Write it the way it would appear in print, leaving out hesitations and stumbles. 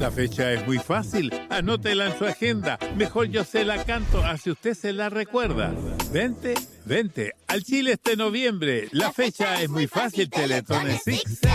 La fecha es muy fácil, anótela en su agenda. Mejor yo se la canto, así usted se la recuerda. Vente al Chile este noviembre. La fecha es muy fácil, Teletón en Six.